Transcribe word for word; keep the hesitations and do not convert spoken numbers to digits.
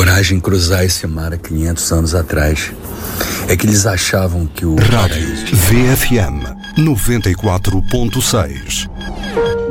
coragem cruzar esse mar há quinhentos anos atrás. É que eles achavam que o Rádio V F M noventa e quatro ponto seis.